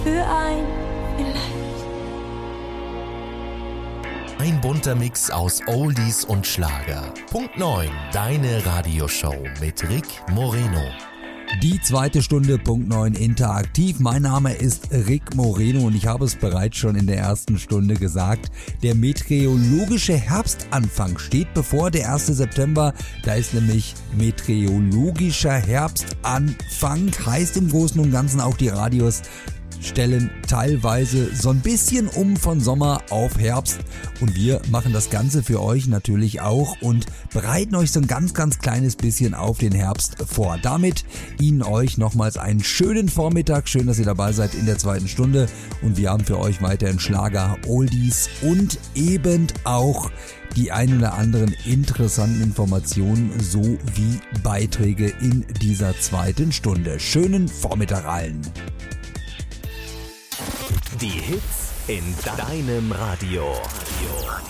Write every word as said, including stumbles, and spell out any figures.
für ein vielleicht. Ein bunter Mix aus Oldies und Schlager. Punkt neun, deine Radioshow mit Rick Moreno. Die zweite Stunde, Punkt neun, interaktiv. Mein Name ist Rick Moreno und ich habe es bereits schon in der ersten Stunde gesagt. Der meteorologische Herbstanfang steht bevor, der erste September. Da ist nämlich meteorologischer Herbstanfang. Heißt im Großen und Ganzen auch die Radios stellen teilweise so ein bisschen um von Sommer auf Herbst und wir machen das Ganze für euch natürlich auch und bereiten euch so ein ganz, ganz kleines bisschen auf den Herbst vor. Damit Ihnen euch nochmals einen schönen Vormittag, schön, dass ihr dabei seid in der zweiten Stunde und wir haben für euch weiterhin Schlager, Oldies und eben auch die ein oder anderen interessanten Informationen sowie Beiträge in dieser zweiten Stunde. Schönen Vormittag allen! Die Hits in deinem Radio.